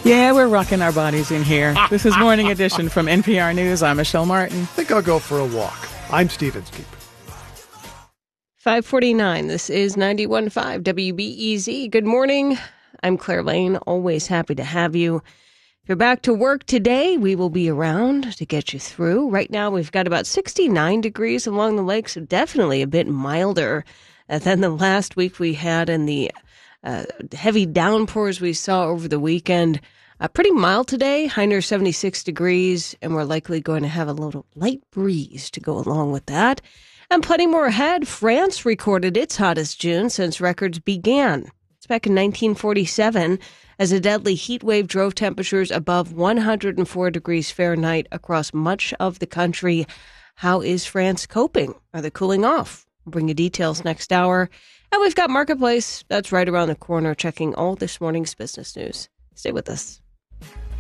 Yeah, we're rocking our bodies in here. This is Morning Edition from NPR News. I'm Michelle Martin. I think I'll go for a walk. I'm Steve Inskeep. 5:49. This is 91.5 WBEZ. Good morning. I'm Claire Lane. Always happy to have you. If you're back to work today, we will be around to get you through. Right now, we've got about 69 degrees along the lake, so definitely a bit milder than the last week we had and the heavy downpours we saw over the weekend. Pretty mild today, high near 76 degrees, and we're likely going to have a little light breeze to go along with that. And plenty more ahead. France recorded its hottest June since records began. It's back in 1947 as a deadly heat wave drove temperatures above 104 degrees Fahrenheit across much of the country. How is France coping? Are they cooling off? We'll bring you details next hour. And we've got Marketplace that's right around the corner, checking all this morning's business news. Stay with us.